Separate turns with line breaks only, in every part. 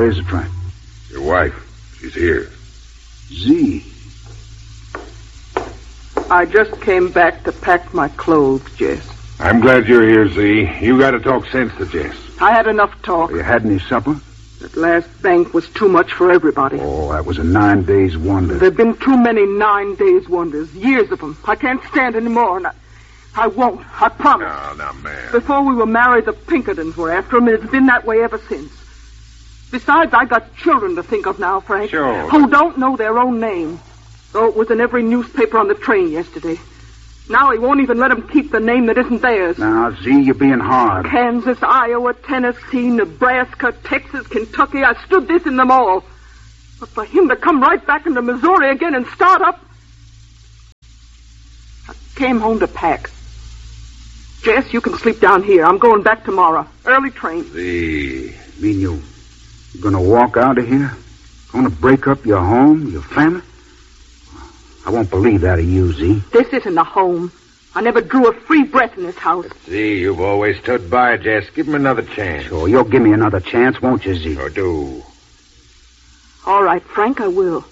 Where is it, Frank?
Your wife. She's here.
Z.
I just came back to pack my clothes, Jess.
I'm glad you're here, Z. You got to talk sense to Jess.
I had enough talk.
You had any supper?
That last bank was too much for everybody.
Oh, that was a 9 days wonder.
There've been too many 9 days wonders. Years of them. I can't stand any more, and I won't. I promise.
No, man.
Before we were married, the Pinkertons were after him, and it's been that way ever since. Besides, I got children to think of now, Frank.
Sure.
Who don't know their own name. Though it was in every newspaper on the train yesterday. Now he won't even let them keep the name that isn't theirs.
Now, Z, you're being hard.
Kansas, Iowa, Tennessee, Nebraska, Texas, Kentucky. I stood this in them all. But for him to come right back into Missouri again and start up... I came home to pack. Jess, you can sleep down here. I'm going back tomorrow. Early train.
Z.
You mean you're gonna walk out of here? Gonna break up your home, your family? I won't believe that of you, Z.
This isn't a home. I never drew a free breath in this house.
Z, you've always stood by Jess. Give him another chance.
Sure, you'll give me another chance, won't you, Z?
Or do.
All right, Frank, I will.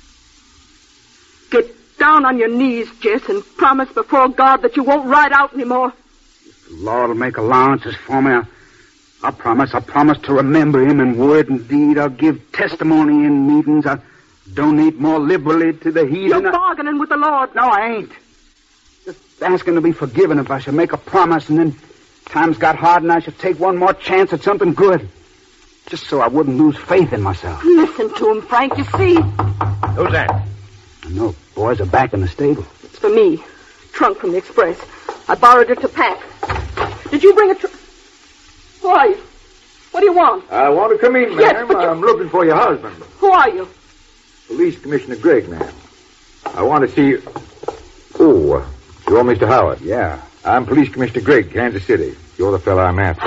Get down on your knees, Jess, and promise before God that you won't ride out anymore.
The Lord will make allowances for me. I promise to remember him in word and deed. I'll give testimony in meetings. I'll donate more liberally to the heathen.
You're bargaining with the Lord.
No, I ain't. Just asking to be forgiven if I should make a promise and then times got hard and I should take one more chance at something good. Just so I wouldn't lose faith in myself.
Listen to him, Frank, you see.
Who's that?
I know. Boys are back in the stable.
It's for me. Trunk from the express. I borrowed it to pack. Did you bring a trunk? Who are you? What do you want?
I want to come in, ma'am.
Yes, but
I'm looking for your husband.
Who are you?
Police Commissioner Gregg, ma'am. I want to see you. Oh, you're Mr. Howard.
Yeah.
I'm Police Commissioner Gregg, Kansas City. You're the fellow I'm after.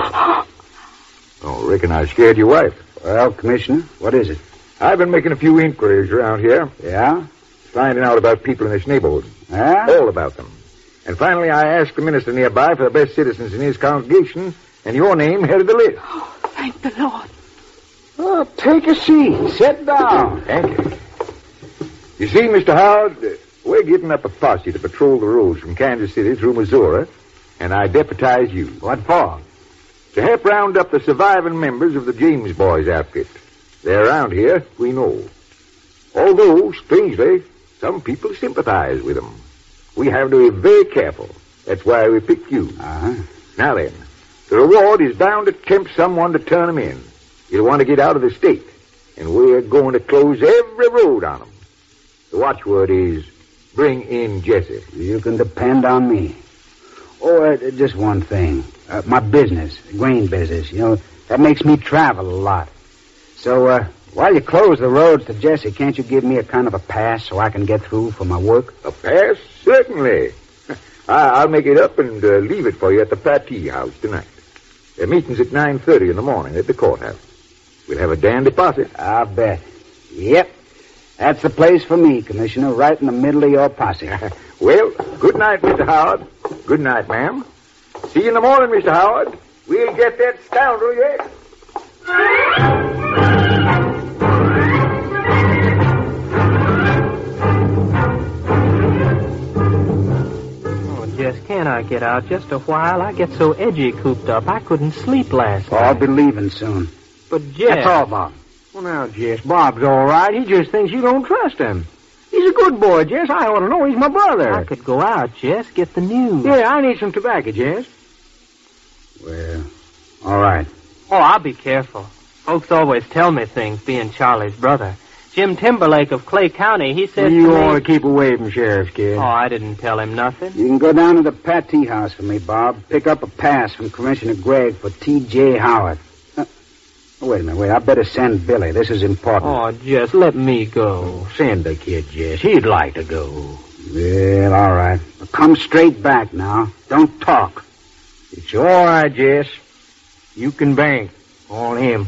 Oh, reckon I scared your wife.
Well, Commissioner, what is it?
I've been making a few inquiries around here.
Yeah?
Finding out about people in this neighborhood.
Yeah?
All about them. And finally, I asked the minister nearby for the best citizens in his congregation, and your name headed the list.
Oh, thank the Lord.
Oh, take a seat. Sit down.
Thank you. You see, Mr. Howard, we're getting up a posse to patrol the roads from Kansas City through Missouri, and I deputize you.
What for?
To help round up the surviving members of the James Boys outfit. They're around here, we know. Although, strangely, some people sympathize with them. We have to be very careful. That's why we picked you.
Uh-huh.
Now then, the reward is bound to tempt someone to turn them in. You'll want to get out of the state, and we're going to close every road on them. The watchword is, bring in Jesse.
You can depend on me. Oh, just one thing. My business, grain business, that makes me travel a lot. So, while you close the roads to Jesse, can't you give me a kind of a pass so I can get through for my work?
A pass? Certainly. I'll make it up and leave it for you at the Patee House tonight. The meeting's at 9:30 in the morning at the courthouse. We'll have a dandy posse.
I'll bet. Yep. That's the place for me, Commissioner, right in the middle of your posse.
Well, good night, Mr. Howard. Good night, ma'am. See you in the morning, Mr. Howard. We'll get that scoundrel yet.
Jess, can't I get out just a while? I get so edgy cooped up. I couldn't sleep last night.
I'll be leaving soon.
But, Jess...
That's all, Bob.
Well, now, Jess, Bob's all right. He just thinks you don't trust him. He's a good boy, Jess. I ought to know. He's my brother.
I could go out, Jess, get the news.
Yeah, I need some tobacco, Jess.
Well, all right.
Oh, I'll be careful. Folks always tell me things, being Charlie's brother. Jim Timberlake of Clay County, he said
You
to me...
ought to keep away from Sheriff's kid.
Oh, I didn't tell him nothing.
You can go down to the Patee House for me, Bob. Pick up a pass from Commissioner Gregg for T.J. Howard. Wait a minute, I better send Billy. This is important.
Oh, Jess, let me go.
Send the kid, Jess. He'd like to go.
Well, all right. But come straight back now. Don't talk.
It's all right, Jess. You can bank on him.